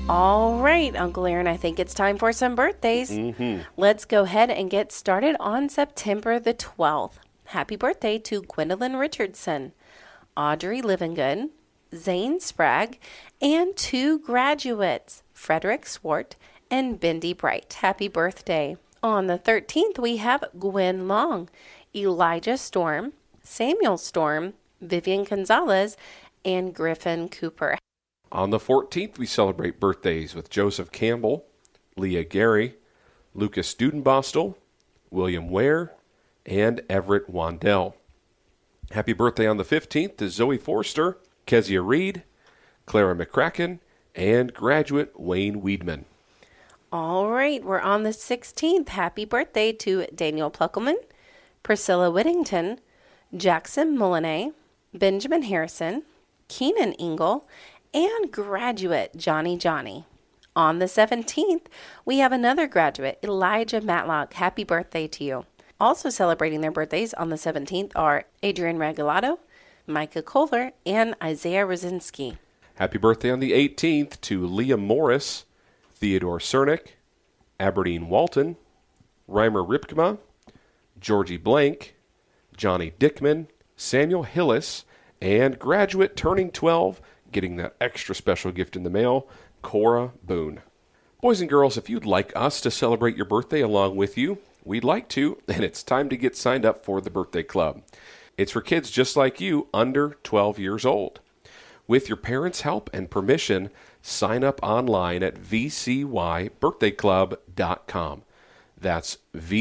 All right, Uncle Aaron, I think it's time for some birthdays. Let's go ahead and get started on September the 12th. Happy birthday to Gwendolyn Richardson, Audrey Livingood, Zane Sprague, and 2 graduates, Frederick Swart and Bindi Bright. Happy birthday. On the 13th, we have Gwen Long, Elijah Storm, Samuel Storm, Vivian Gonzalez, and Griffin Cooper. On the 14th, we celebrate birthdays with Joseph Campbell, Leah Gary, Lucas Studenbostel, William Ware, and Everett Wandell. Happy birthday on the 15th to Zoe Forster, Kezia Reed, Clara McCracken, and graduate Wayne Weedman. All right, we're on the 16th. Happy birthday to Daniel Pluckelman, Priscilla Whittington, Jackson Molinet, Benjamin Harrison, Keenan Engel, and graduate Johnny. On the 17th, we have another graduate, Elijah Matlock. Happy birthday to you. Also celebrating their birthdays on the 17th are Adrian Regalado, Micah Kohler, and Isaiah Rosinski. Happy birthday on the 18th to Liam Morris, Theodore Cernick, Aberdeen Walton, Reimer Ripkema, Georgie Blank, Johnny Dickman, Samuel Hillis, and graduate turning 12, getting that extra special gift in the mail, Cora Boone. Boys and girls, if you'd like us to celebrate your birthday along with you, we'd like to, and it's time to get signed up for the Birthday Club. It's for kids just like you, under 12 years old. With your parents' help and permission, sign up online at vcybirthdayclub.com. That's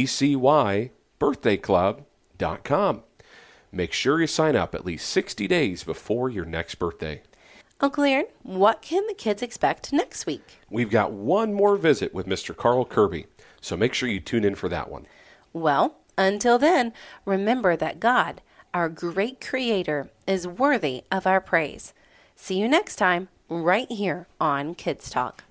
vcybirthdayclub.com. Make sure you sign up at least 60 days before your next birthday. Uncle Aaron, what can the kids expect next week? We've got one more visit with Mr. Carl Kirby, so make sure you tune in for that one. Well, until then, remember that God, our great Creator, is worthy of our praise. See you next time, right here on Kids Talk.